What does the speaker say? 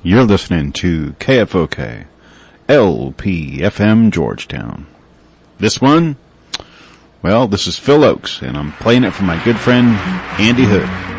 You're listening to KFOK, LPFM Georgetown. This one, well, this is Phil Oakes, and I'm playing it for my good friend Andy Hood.